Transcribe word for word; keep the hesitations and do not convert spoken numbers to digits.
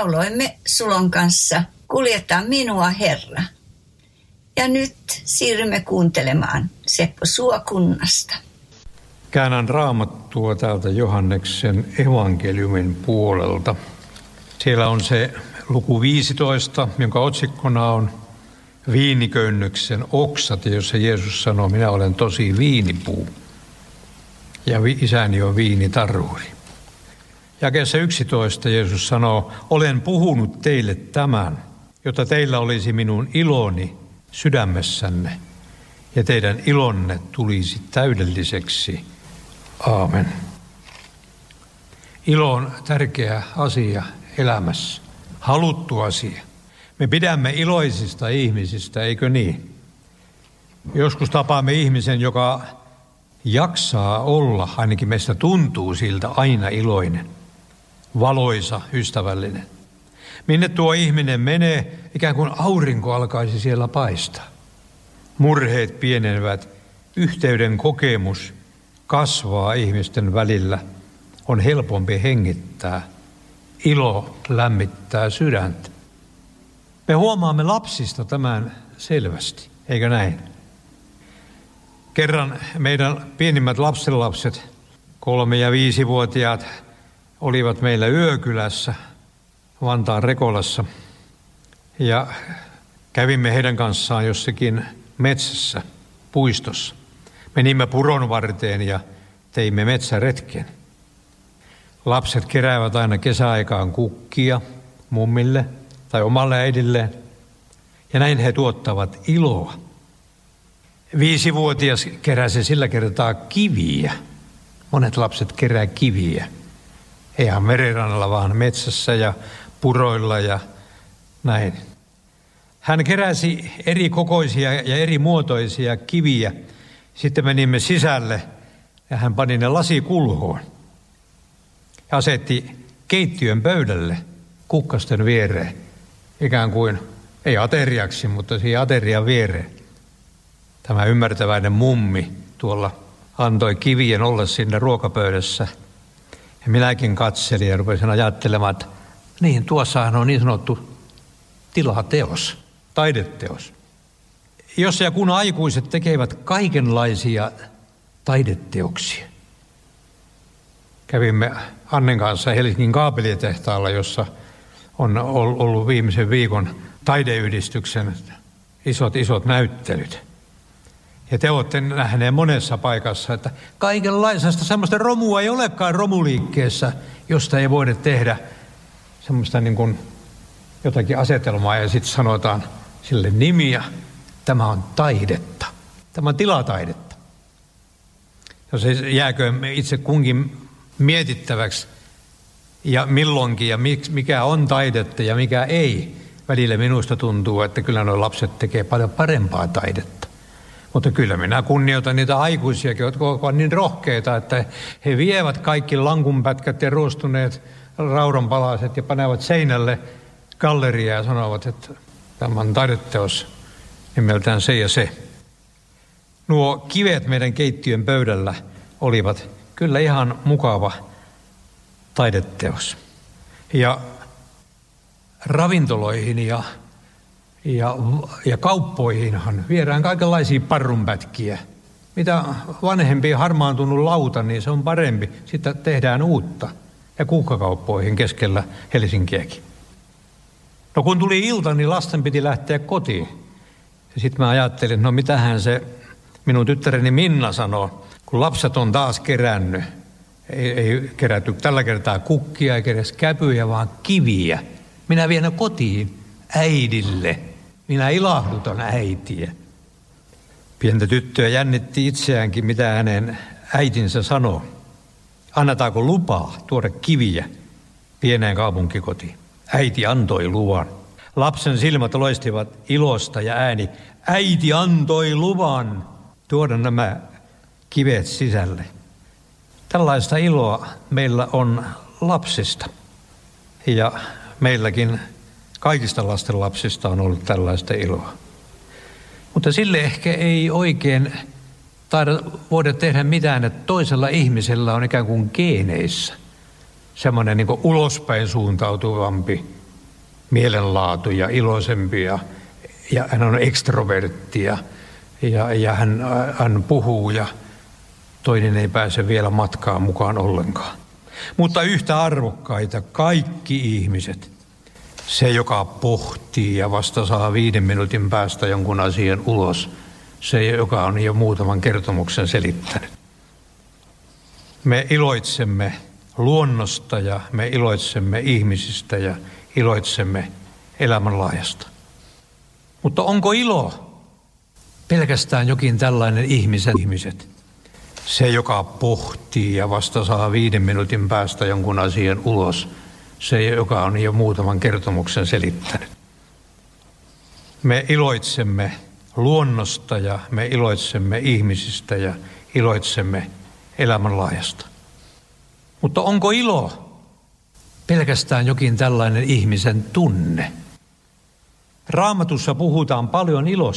lauloimme Sulon kanssa Kuljeta minua, Herra. Ja nyt siirrymme kuuntelemaan Seppo Suokunnasta. Käännän Raamattua täältä Johanneksen evankeliumin puolelta. Siellä on se luku viisitoista, jonka otsikkona on viiniköynnöksen oksat, jossa Jeesus sanoo, minä olen tosi viinipuu ja isäni on viinitarhuri. Jakeessa yksitoista Jeesus sanoo, olen puhunut teille tämän, jotta teillä olisi minun iloni sydämessänne ja teidän ilonne tulisi täydelliseksi. Aamen. Ilo on tärkeä asia elämässä, haluttu asia. Me pidämme iloisista ihmisistä, eikö niin? Joskus tapaamme ihmisen, joka jaksaa olla, ainakin meistä tuntuu siltä, aina iloinen, valoisa, ystävällinen. Minne tuo ihminen menee, ikään kuin aurinko alkaisi siellä paistaa. Murheet pienenevät, yhteyden kokemus kasvaa ihmisten välillä, on helpompi hengittää, ilo lämmittää sydäntä. Me huomaamme lapsista tämän selvästi, eikö näin? Kerran meidän pienimmät lapsenlapset, kolme- ja viisivuotiaat, olivat meillä yökylässä Vantaan Rekolassa ja kävimme heidän kanssaan jossakin metsässä, puistossa. Menimme puron varteen ja teimme metsäretken. Lapset keräävät aina kesäaikaan kukkia mummille tai omalle äidilleen ja näin he tuottavat iloa. Viisivuotias keräsi sillä kertaa kiviä. Monet lapset kerää kiviä. Ei ihan merenrannalla, vaan metsässä ja puroilla ja näin. Hän keräsi eri kokoisia ja eri muotoisia kiviä. Sitten menimme sisälle ja hän pani ne lasikulhoon. Ja asetti keittiön pöydälle kukkasten viereen. Ikään kuin, ei ateriaksi, mutta siihen aterian viereen. Tämä ymmärtäväinen mummi tuolla antoi kivien olla siinä ruokapöydässä. Ja minäkin katselin ja rupesin ajattelemaan, että niin, tuossahan on niin sanottu tilateos, taideteos. Jos ja kun aikuiset tekevät kaikenlaisia taideteoksia. Kävimme Annen kanssa Helsingin kaapelitehtaalla, jossa on ollut viimeisen viikon taideyhdistyksen isot, isot näyttelyt. Ja te olette nähneet monessa paikassa, että kaikenlaisesta semmoista romua ei olekaan romuliikkeessä, josta ei voida tehdä semmoista niin kuin jotakin asetelmaa ja sitten sanotaan sille nimiä. Tämä on taidetta. Tämä on tilataidetta. Ja se jääkö itse kunkin mietittäväksi ja milloinkin ja mikä on taidetta ja mikä ei. Välillä minusta tuntuu, että kyllä nuo lapset tekee paljon parempaa taidetta. Mutta kyllä minä kunnioitan niitä aikuisiakin, jotka ovat niin rohkeita, että he vievät kaikki lankunpätkät ja ruostuneet raudanpalaset ja panevat seinälle galleriaa ja sanovat, että tämä on taideteos nimeltään se ja se. Nuo kivet meidän keittiön pöydällä olivat kyllä ihan mukava taideteos. Ja ravintoloihin ja, ja, ja kauppoihinhan viedään kaikenlaisia parrunpätkiä. Mitä vanhempi harmaantunut lauta, niin se on parempi. Sitten tehdään uutta. Ja kuukkakauppoihin keskellä Helsinkiäkin. No kun tuli ilta, niin lasten piti lähteä kotiin. Ja sitten mä ajattelin, no mitähän se minun tyttäreni Minna sanoo, kun lapset on taas kerännyt. Ei, ei kerätty tällä kertaa kukkia eikä edes käpyjä, vaan kiviä. Minä vien kotiin äidille. Minä ilahdutan äitiä. Pientä tyttöä jännitti itseäänkin, mitä hänen äitinsä sanoo. Annetaanko lupaa tuoda kiviä pieneen kaupunkikotiin? Äiti antoi luvan. Lapsen silmät loistivat ilosta ja ääni. Äiti antoi luvan tuoda nämä kivet sisälle. Tällaista iloa meillä on lapsista. Ja meilläkin kaikista lasten lapsista on ollut tällaista iloa. Mutta sille ehkä ei oikein taida voida tehdä mitään, että toisella ihmisellä on ikään kuin geeneissä semmoinen niin kuin ulospäin suuntautuvampi mielenlaatu ja iloisempi ja, ja hän on ekstrovertti ja, ja, ja hän, hän puhuu ja toinen ei pääse vielä matkaan mukaan ollenkaan. Mutta yhtä arvokkaita kaikki ihmiset. Se, joka pohtii ja vasta saa viiden minuutin päästä jonkun asian ulos. Se, joka on jo muutaman kertomuksen selittänyt. Me iloitsemme luonnosta ja me iloitsemme ihmisistä ja iloitsemme elämänlaajasta. Mutta onko ilo pelkästään jokin tällainen ihmisen ihmiset? Se, joka pohtii ja vasta saa viiden minuutin päästä jonkun asian ulos. Se, joka on jo muutaman kertomuksen selittänyt. Me iloitsemme luonnosta ja me iloitsemme ihmisistä ja iloitsemme elämänlaajasta. Mutta onko ilo pelkästään jokin tällainen ihmisen tunne? Raamatussa puhutaan paljon ilosta.